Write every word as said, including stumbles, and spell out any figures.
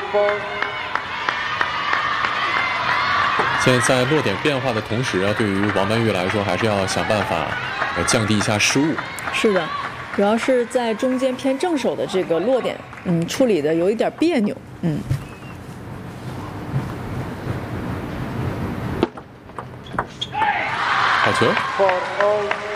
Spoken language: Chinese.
现在在落点变化的同时啊，对于王曼玉来说，还是要想办法呃降低一下失误。 是的，主要是在中间偏正手的这个落点，嗯，处理的有一点别扭，嗯。 好球！